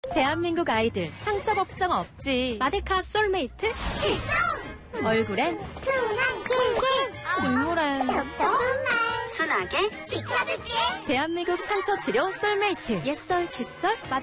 대한민국 아이들 상처 걱정 없지. 마데카 솔메이트 출동! 얼굴엔 순한 힐힐 중물엔 톡톡한 말 순하게 지켜줄게. 대한민국 상처 치료 솔메이트 옛설 칫솔